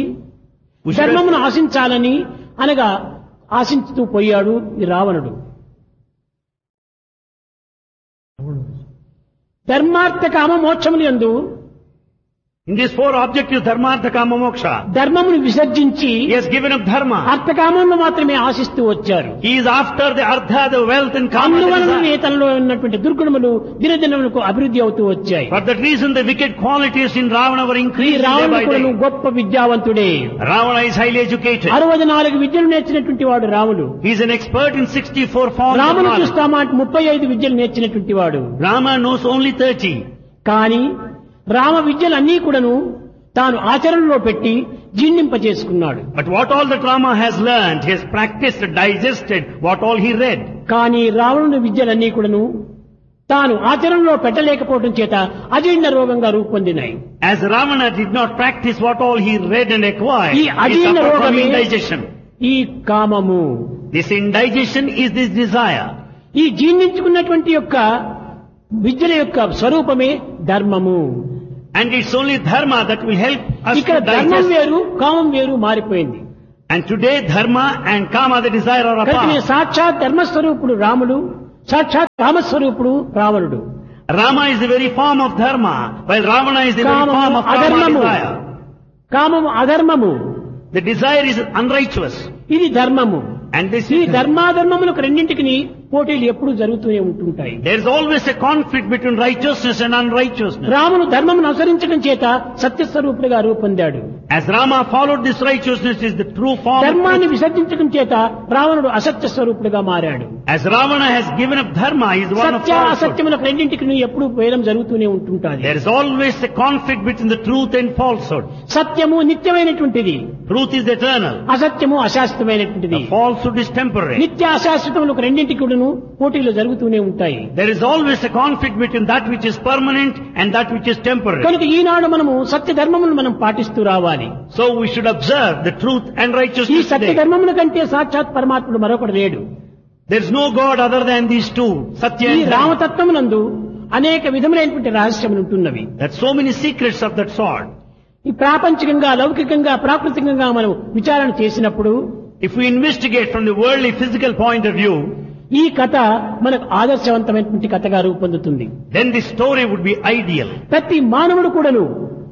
We should ధర్మమును ఆశించాలని అనగా ఆశించుతూ పోయాడు ఈ రావణుడు. ధర్మార్థ కామ మోక్షములు యందు In these four objectives, dharma, artha, kama, moksha, ధర్మమును విసర్జించి he has given up dharma. అర్థకామంలో మాత్రమే ఆశిస్తూ వచ్చారు. He is after the artha, the wealth and kama. అందువలన తనలో ఉన్నటువంటి దుర్గుణములు దినదినములకు అభివృద్ధి అవుతూ వచ్చాయి. For that reason, the wicked qualities in Ravana were ఈ increasing day రావణుడు by కూడా day. గొప్ప విద్యావంతుడే. Ravana is highly educated. అరవై నాలుగు విద్యలు నేర్చినటువంటి వాడు రాముడు. He is an expert in sixty-four forms of రామును knowledge. చూస్తామా అంటే ముప్పై ఐదు విద్యలు నేర్చినటువంటి వాడు. Rama knows only thirty. కానీ రామ విద్యలన్నీ కూడాను తాను ఆచరణలో పెట్టి జీర్ణింపజేసుకున్నాడు. But what all that Rama has learned, he has practiced, digested what all he read. కానీ రావణుని విద్యలన్నీ కూడాను తాను ఆచరణలో పెట్టలేకపోవడం చేత అజీర్ణ రోగంగా రూపొందినాయి. As Ravana did not practice what all he read and acquired, ఈ he అజీర్ణ suffered from రోగమే indigestion. ఈ కామము. This indigestion is this desire. ఈ జీర్ణించుకున్నటువంటి యొక్క విద్యల యొక్క స్వరూపమే ధర్మము. And it's only dharma that will help us ఇక్కడ to ధర్మం digest. వేరు కామం వేరు మారిపోయింది. And today dharma and kama, the desire, are కనుక apart. సాక్షాత్ ధర్మస్వరూపుడు రాముడు, సాక్షాత్ కామస్వరూపుడు రావణుడు. Rama is the very form of dharma, while Ravana is the very form కామము of kama, అధర్మము. desire. కామము అధర్మము. The desire is unrighteous. ఇది ధర్మము. And this ఈ is, ధర్మాధర్మములకు రెండింటికి పోటీలు ఎప్పుడూ జరుగుతూనే ఉంటుంటాయి. there is always a conflict between righteousness and unrighteousness. రాముడు ధర్మమును అనుసరించడం చేత సత్యస్వరూపుడుగా రూపొందాడు. As Rama followed this righteousness is the true form of ధర్మాన్ని truth. విసర్జించడం చేత రావణుడు అసత్య స్వరూపుడుగా మారాడు. As Ravana has given up dharma, he is one of Satya falsehood. అసత్యములకు రెండింటికి ఎప్పుడూ వేలం జరుగుతూనే ఉంటుంటాది. There is always a conflict between the truth and falsehood. సత్యము నిత్యమైనటువంటిది, Truth is eternal. అసత్యము అశాశ్వతమైనటువంటిది. The falsehood is temporary. నిత్య అశాశ్వతములకు రెండింటికి కూడాను పోటీలు జరుగుతూనే ఉంటాయి. There is always a conflict between that which is permanent and that which is temporary. కనుక ఈనాడు మనము సత్య ధర్మమును మనం పాటిస్తూ రావాలి. So we should observe the truth and ఈ righteousness సత్య today. ధర్మముల కంటే సాక్షాత్ పరమాత్ముడు మరొకడు లేడు. There is no God other than these two, Satya ఈ and Dharma. రామతత్వమునందు అనేక విధములైనటువంటి రహస్యములు ఉంటున్నవి. There are so many secrets of that sort. ఈ ప్రాపంచికంగా లౌకికంగా ప్రాకృతికంగా మనం విచారణ చేసినప్పుడు If we investigate from the worldly physical point of view, ఈ కథ మనకు ఆదర్శవంతమైనటువంటి కథగా రూపొందుతుంది. then this story would be ideal. ప్రతి మానవుడు కూడాను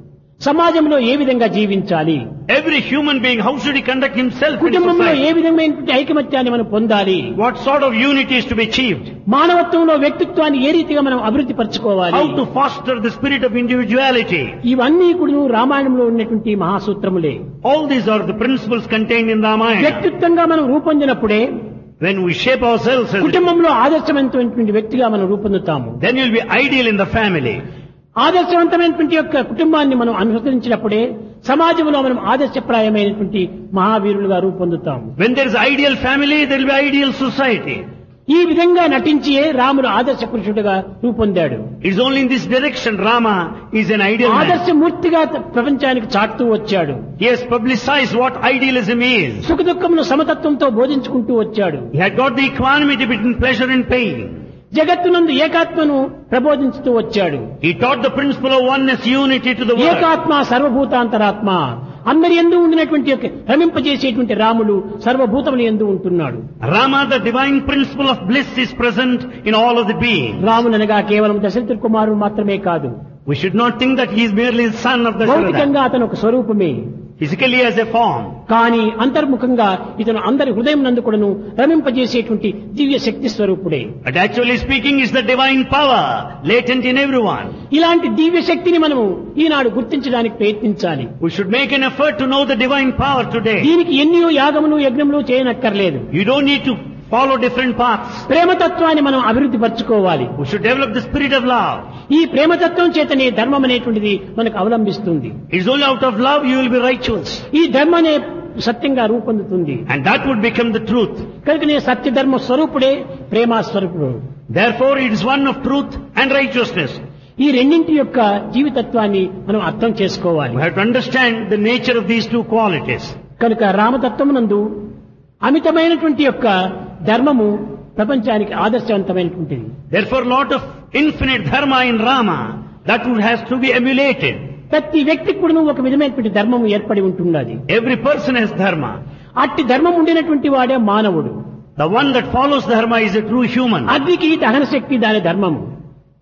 సమాజంలో ఏ విధంగా జీవించాలి, Every human being, how should he conduct himself in కుటుంబంలో ఏ society? విధమైనటువంటి ఐకమత్యాన్ని మనం పొందాలి, What sort of unity is to be achieved? మానవత్వంలో వ్యక్తిత్వాన్ని ఏ రీతిగా మనం అభివృద్ధి పరచుకోవాలి, How to foster the spirit of individuality? ఇవన్నీ కూడా రామాయణంలో ఉన్నటువంటి మహాసూత్రములే. All these are the principles contained in Ramayana. వ్యక్తిత్వంగా మనం రూపొందినప్పుడే When we shape ourselves as a, కుటుంబంలో ఆదర్శవంతమైనటువంటి వ్యక్తిగా మనం రూపొందుతాము. then you'll be ideal in the family. ఆదర్శవంతమైనటువంటి యొక్క కుటుంబాన్ని మనం అనుసరించినప్పుడే సమాజంలో మనం ఆదర్శప్రాయమైనటువంటి మహావీరులుగా రూపొందుతాము. When there is ideal family, there will be ideal society. ఈ విధంగా నటించియే రాముడు ఆదర్శ పురుషుడుగా రూపొందాడు. It is only in this direction Rama is an ideal man. ఆదర్శమూర్తిగా ప్రపంచానికి చాటుతూ వచ్చాడు. He has publicized what idealism is. సుఖ దుఃఖమును సమతత్వంతో బోధించుకుంటూ వచ్చాడు. He had got the equanimity between pleasure and pain. జగత్తునందు ఏకాత్మను ప్రబోధించుతూ వచ్చాడు. He taught the principle of oneness, unity to the world. ఏకాత్మ సర్వభూతాంతరాత్మ, అందరి యందు ఉండినటువంటి యొక్క రమింపజేసేటువంటి రాముడు సర్వభూతముల యందు ఉంటున్నాడు. Rama, the divine principle of bliss, is present in all of the beings. రాముననగా కేవలం దశరథ కుమారుడు మాత్రమే కాదు, We should not think that he is merely the son of the భౌతికంగా అతను ఒక స్వరూపమే. physically as a form. కానీ అంతర్ముఖంగా ఇతను అందరి హృదయం నందు కూడాను రమింపజేసేటువంటి దివ్య శక్తి స్వరూపుడే. But actually speaking, is the divine power latent in everyone. ఇలాంటి దివ్య శక్తిని మనము ఈనాడు గుర్తించడానికి ప్రయత్నించాలి. We should make an effort to know the divine power today. దీనికి ఎన్నో యాగములు యజ్ఞములు చేయనక్కర్లేదు. You don't need to follow different paths. ప్రేమతత్వాన్ని మనం అభివృద్ధి పరచుకోవాలి. We should develop the spirit of love. ఈ ప్రేమతత్వం చేతనే ధర్మం అనేటువంటిది మనకు అవలంబిస్తుంది. It is only out of love you will be righteous. ఈ ధర్మనే సత్యంగా రూపొందుతుంది. And that would become the truth. కనుకనే సత్యధర్మ స్వరూపుడే ప్రేమ స్వరూపుడు. Therefore it is one of truth and righteousness. ఈ రెండింటి యొక్క జీవితత్వాన్ని మనం అర్థం చేసుకోవాలి. We have to understand the nature of these two qualities. కనుక రామతత్వమునందు అమితమైనటువంటి యొక్క ధర్మము ప్రపంచానికి ఆదర్శవంతమైనటువంటిది. Therefore lot of infinite dharma in Rama that would has to be emulated. ప్రతి వ్యక్తికి కూడా ఒక విధమైనటువంటి ధర్మము ఏర్పడి ఉంటున్నది. Every person has dharma. అట్టి ధర్మం ఉండినటువంటి వాడే మానవుడు. The one that follows dharma is a true human. అగ్నికి దహన శక్తి దాని ధర్మము.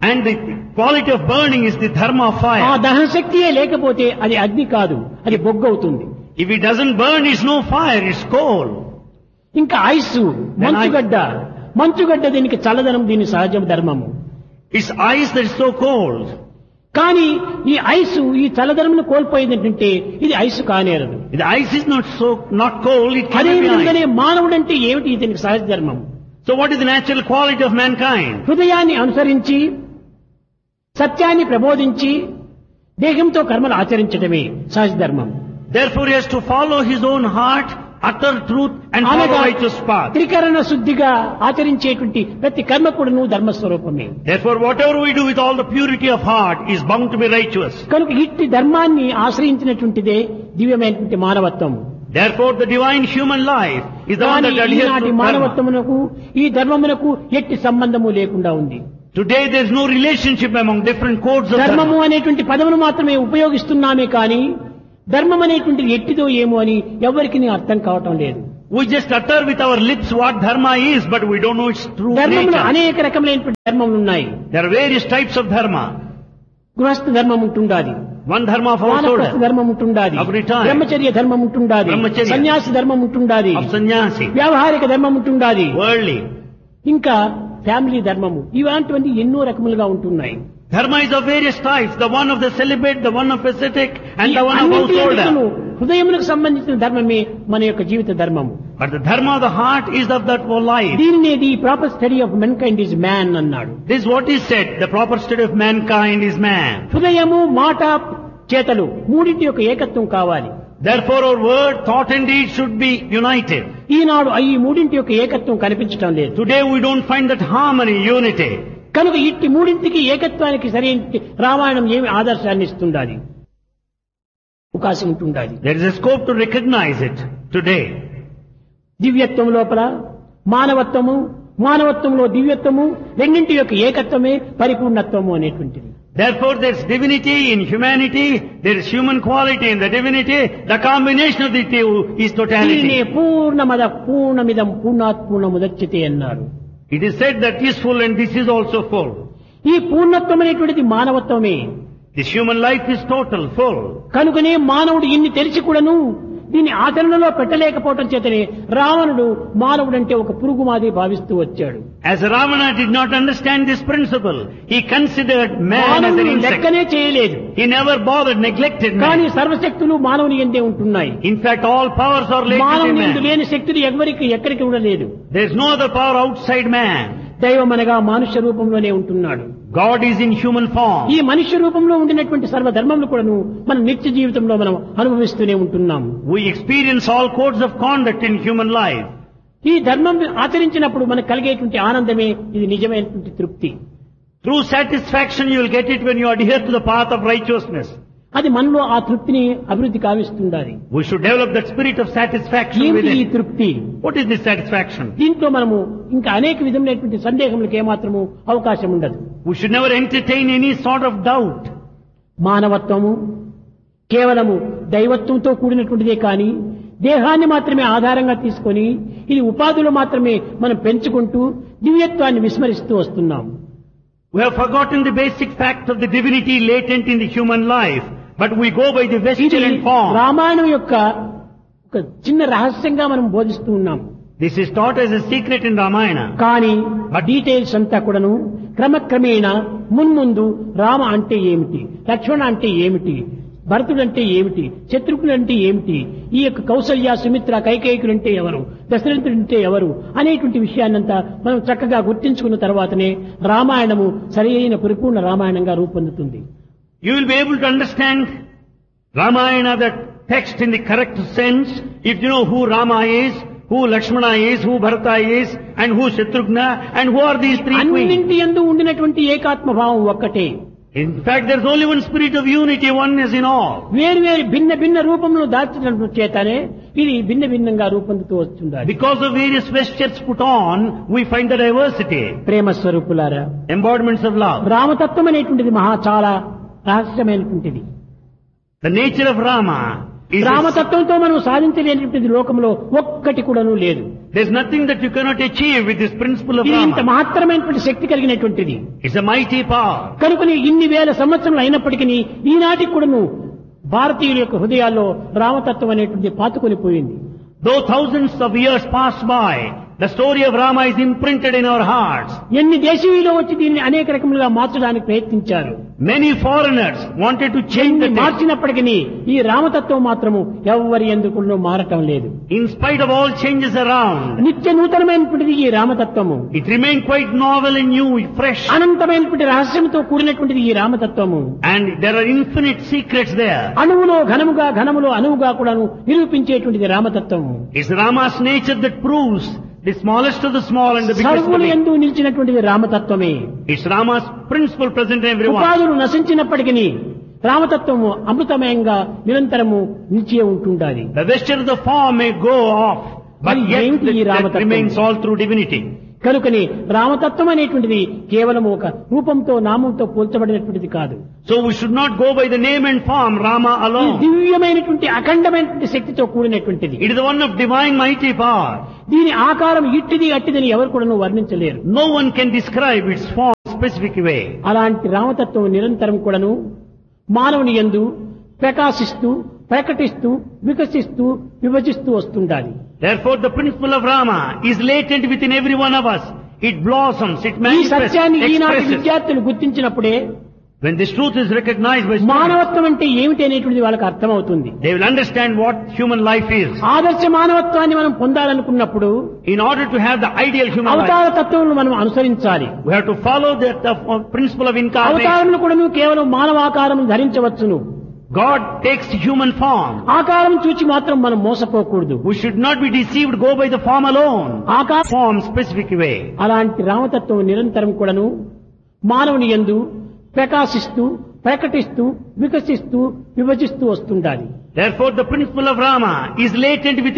And the quality of burning is the dharma of ఆ fire. దహన శక్తియే లేకపోతే అది అగ్ని కాదు, అది బొగ్గవుతుంది. If it doesn't burn, it's no fire, it's coal. ఇంకా ఐసు, మంచుగడ్డ. మంచుగడ్డ దీనికి చల్లదనం, దీని సహజ ధర్మము. It's ice that is so cold. కానీ ఈ ఐసు ఈ చల్లదనమును కోల్పోయింది ఏంటంటే ఇది ice కానేరదు. The ice is not so, not cold, it అదే cannot be విధంగానే ice. మానవుడంటే ఏమిటి, దీనికి సహజ ధర్మం. So what is the natural quality of mankind? హృదయాన్ని అనుసరించి సత్యాన్ని ప్రబోధించి దేహంతో కర్మలు ఆచరించడమే సహజ ధర్మం. Therefore he has to follow his own heart, utter truth and follow అనగా righteous path. త్రికరణ శుద్ధిగా ఆచరించేటువంటి ప్రతి కర్మ కూడాను ధర్మస్వరూపమే. Therefore whatever we do with all the purity of heart is bound to be righteous. కనుక ఇట్టి ధర్మాన్ని ఆశ్రయించినటువంటిదే దివ్యమైనటువంటి మానవత్వం. Therefore the divine human life is the one కానీ that adheres ఈనాటి to dharma. మానవత్వమునకు ఈ ధర్మమునకు ఎట్టి సంబంధము లేకుండా ఉంది. Today there is no relationship among different codes of ధర్మము dharma. అనేటువంటి పదమును మాత్రమే ఉపయోగిస్తున్నామే కానీ ధర్మం అనేటువంటిది ఎట్టిదో ఏమో అని ఎవరికి అర్థం కావటం లేదు. We just utter with our lips what dharma is, but we don't know its true ధర్మములు nature. అనేక రకములైనటువంటి ధర్మములు ఉన్నాయి. There are various types of dharma. గృహస్థ ధర్మం ఉంటుండాది, One dharma of వానప్రస్థ householder, ధర్మం ఉంటుండాది, of retire, బ్రహ్మచర్య ధర్మం ఉంటుండాది, బ్రహ్మచర్య, సన్యాసి ధర్మం ఉంటుండాది, of sannyasi, వ్యావహారిక ధర్మం ఉంటుండాది, worldly. ఇంకా ఫ్యామిలీ ధర్మము, ఇలాంటివన్నీ ఎన్నో రకములుగా ఉంటున్నాయి. Dharma is of various types. The one of the celibate, the one of ascetic, and the one of అన్నింటి householder. ఎందుకును హృదయములకు సంబంధించిన ధర్మమే మన యొక్క జీవిత ధర్మము. But the dharma of the heart is of that whole life. దీనినే the proper study of men kind is man అన్నాడు. This is what is said. The proper study of mankind is man. హృదయము, మాట, చేతలు మూడింటి యొక్క ఏకత్వం కావాలి. Therefore our word, thought and deed should be united. ఈనాడు ఈ మూడింటి యొక్క ఏకత్వం కనిపించటం లేదు. Today we don't find that harmony, unity. కనుక ఇట్టి మూడింటికి ఏకత్వానికి సరైన రామాయణం ఏమి ఆదర్శాన్ని ఇస్తుండాలి, అవకాశం ఉంటుండాలి. There is a scope to recognize it today. దివ్యత్వం లోపల మానవత్వము, మానవత్వంలో దివ్యత్వము, రెండింటి యొక్క ఏకత్వమే పరిపూర్ణత్వము అనేటువంటిది. Therefore there is divinity in humanity, there is human quality in the divinity, the combination of the two is దీనినే totality. పూర్ణమద పూర్ణమిదం పూర్ణాత్ పూర్ణముదచ్యతే అన్నారు. It is said that this is full and this is also full. ఈ పూర్ణత్వం అనేటువంటిది మానవత్వమే. This human life is total, full. కనుకనే మానవుడు ఇన్ని తెలిసి కూడాను దీన్ని ఆచరణలో పెట్టలేకపోవటం చేతనే రావణుడు మానవుడంటే ఒక పురుగు మాదిరి భావిస్తూ వచ్చాడు. As Ravana did not understand this principle, he considered man as an మానవుడు insect. లెక్కనే చేయలేదు. He never bothered, neglected కానీ man. సర్వశక్తులు మానవుని ఎందే ఉంటున్నాయి. In fact, all powers are latent in మానవుని ఎందు man. లేని శక్తులు ఎవరికి ఎక్కడికి కూడా లేదు. There is no other power outside man. దైవం అనగా మనుష్య రూపంలోనే ఉంటున్నాడు. God is in human form. ఈ మనుష్య రూపంలో ఉండినటువంటి సర్వధర్మములు కూడాను మన నిత్య జీవితంలో మనం అనుభవిస్తూనే ఉంటున్నాము. We experience all codes of conduct in human life. ఈ ధర్మం ఆచరించినప్పుడు మనకు కలిగేటువంటి ఆనందమే ఇది నిజమైనటువంటి తృప్తి. Through satisfaction you will get it when you adhere to the path of righteousness. అది మనలో ఆ తృప్తిని అభివృద్ధి కావిస్తుండాలి. We should develop that spirit of satisfaction ఏమిటి ఈ within. తృప్తి? What is this satisfaction? దీంట్లో మనము ఇంకా అనేక విధమైనటువంటి సందేహములకు ఏమాత్రము అవకాశం ఉండదు. We should never entertain any sort of doubt. మానవత్వము కేవలము దైవత్వంతో కూడినటువంటిదే కానీ దేహాన్ని మాత్రమే ఆధారంగా తీసుకొని ఇది ఉపాధులు మాత్రమే మనం పెంచుకుంటూ దివ్యత్వాన్ని విస్మరిస్తూ వస్తున్నాం. We have forgotten the basic fact of the divinity latent in the human life, but we go by the ఇది vesture and form. రామాయణం యొక్క ఒక చిన్న రహస్యంగా మనం బోధిస్తూ ఉన్నాం. This is taught as a secret in Ramayana. కానీ డీటెయిల్స్ అంతా కూడాను క్రమక్రమేణా మున్ముందు రామ అంటే ఏమిటి, లక్ష్మణ అంటే ఏమిటి, భరతుడు అంటే ఏమిటి, శత్రుఘ్నుడు అంటే ఏమిటి, ఈ యొక్క కౌసల్య, సుమిత్ర, కైకేయికులు అంటే ఎవరు, దశరథుడు అంటే ఎవరు అనేటువంటి విషయాన్నంతా మనం చక్కగా గుర్తించుకున్న తర్వాతనే రామాయణము సరైన పరిపూర్ణ రామాయణంగా రూపొందుతుంది. You will be able to understand Ramayana, the text, in the correct sense if you know who Rama is, who Lakshmana is, who Bharata is, and who Shatrughna, and who are these three queens. అన్నింటి యందు ఉండినటువంటి ఏకాత్మ భావం ఒక్కటే. In fact, there is only one spirit of unity, oneness in all. వేరు వేరు భిన్న భిన్న రూపంలో దాల్చడం చేతనే ఇది భిన్న భిన్నంగా రూపొందుతూ వస్తుంది. Because of various vestures put on, we find the diversity. ప్రేమ స్వరూపులారా, Embodiments of love. రామతత్వం అనేటువంటిది మహా చాలా రహస్యమైనటువంటిది. The nature of Rama Is this- రామతత్వంతో మనం సాధించలేనటువంటి లోకంలో ఒక్కటి కూడాను లేదు. There's nothing that you cannot achieve with this principle of ఇది ఇంత Rama. మాత్రమైనటువంటి శక్తి కలిగినటువంటిది. It's a mighty power. కనుకని ఇన్ని వేల సంవత్సరములు అయినప్పటికీ ఈనాటికి కూడాను భారతీయుల యొక్క హృదయాల్లో రామతత్వం అనేటువంటి పాతుకొని పోయింది. Though thousands of years pass by, the story of Rama is imprinted in our hearts. ఎన్ని దేశీయులు వచ్చి దీన్ని అనేక రకములుగా మార్చడానికి ప్రయత్నించారు. Many foreigners wanted to change the ఎన్ని text. మార్చినప్పటికీ ఈ రామతత్వం మాత్రము ఎవరి ఎందుకు మారటం లేదు. In spite of all changes around, నిత్య నూతనమైనటువంటిది ఈ రామతత్వము. it remained quite novel and new, fresh. అనంతమైనటువంటి రహస్యంతో కూడినటువంటిది ఈ రామతత్వము. And there are infinite secrets there. అణువులో ఘనముగా ఘనములో అణువుగా కూడాను నిరూపించేటువంటిది రామతత్వము. It's Rama's nature that proves the smallest of the small and the biggest of the సర్వులు big. ఎందు నిలిచినటువంటిది రామతత్వమే. It's Rama's principle present in everyone. ఉపాధులు నశించినప్పటికీ రామతత్వము అమృతమయంగా నిరంతరము నిలిచే ఉంటుండాలి. The vesture of the form may go off, but మరి yet ఏంటి ఈ that, that రామతత్వం? remains all through divinity. కనుకని రామతత్వం అనేటువంటిది కేవలం ఒక రూపంతో నామంతో పోల్చబడినటువంటిది కాదు. So we should not go by the name and form Rama ఇది alone. దివ్యమైనటువంటి అఖండమైనటువంటి శక్తితో కూడినటువంటిది. It is the one of divine mighty power. దీని ఆకారం ఇట్టిది అట్టిదని ఎవరు కూడా వర్ణించలేరు. No one can describe its form specific way. అలాంటి రామతత్వం నిరంతరం కూడాను మానవుని యందు ప్రకాశిస్తూ ప్రకటిస్తూ వికసిస్తూ విభజిస్తూ వస్తుండాలి. Therefore the principle of Rama is latent within every one of us. It blossoms, it ఈ manifests, సత్యాన్ని ఈనాటి expresses. విద్యార్థులు గుర్తించినప్పుడే When this truth is recognized by students, మానవత్వం అంటే ఏమిటి అనేటువంటిది వాళ్ళకి అర్థమవుతుంది. they will understand what human life is. ఆదర్శ మానవత్వాన్ని మనం పొందాలనుకున్నప్పుడు In order to have the ideal human life, అవతార తత్వం మనం అనుసరించాలి. we have to follow the, the principle of incarnation. అవతారములు కూడా కేవలం మానవాకారం ధరించవచ్చును. God takes human form. ఆకారం చూచి మాత్రం మనం మోసపోకూడదు. We should not be deceived, go by the form alone. ఆకారం Form specific way. అలాంటి రామతత్వం నిరంతరం కూడాను మానవుని యందు ప్రకాశిస్తూ ప్రకటిస్తూ వికసిస్తూ విభజిస్తూ వస్తుండాలి. Therefore the principle of Rama is latent within